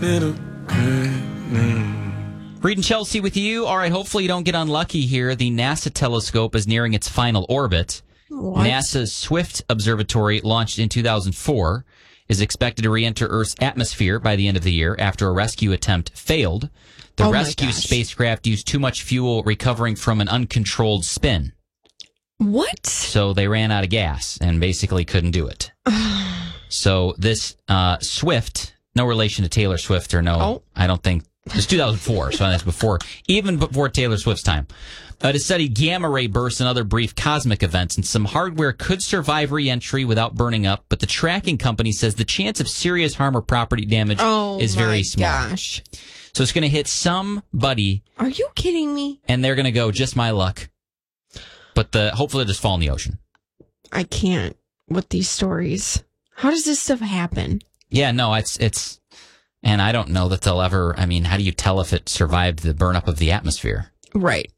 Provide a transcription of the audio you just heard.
Reed and Chelsea with you. All right, hopefully you don't get unlucky here. The NASA telescope is nearing its final orbit. What? NASA's Swift Observatory, launched in 2004, is expected to re-enter Earth's atmosphere by the end of the year after a rescue attempt failed. The rescue spacecraft used too much fuel recovering from an uncontrolled spin. What? So they ran out of gas and basically couldn't do it. So this Swift, no relation to Taylor Swift I don't think. It was 2004, so that's even before Taylor Swift's time. To study gamma ray bursts and other brief cosmic events, and some hardware could survive re-entry without burning up, but the tracking company says the chance of serious harm or property damage is very small. Gosh. So it's going to hit somebody. Are you kidding me? And they're going to go, just my luck. But hopefully it'll just fall in the ocean. I can't with these stories. How does this stuff happen? Yeah, no, it's... And I don't know that they'll ever... I mean, how do you tell if it survived the burn-up of the atmosphere? Right.